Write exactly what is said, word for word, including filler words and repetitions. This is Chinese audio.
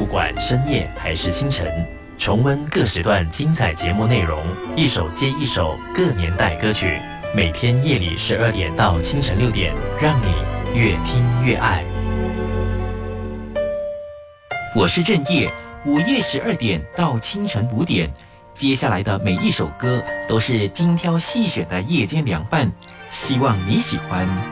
不管深夜还是清晨，重温各时段精彩节目内容，一首接一首各年代歌曲。每天夜里十二点到清晨六点，让你越听越爱。 我是郑业，午夜十二点到清晨五点，接下来的每一首歌都是精挑细选的夜间凉拌，希望你喜欢。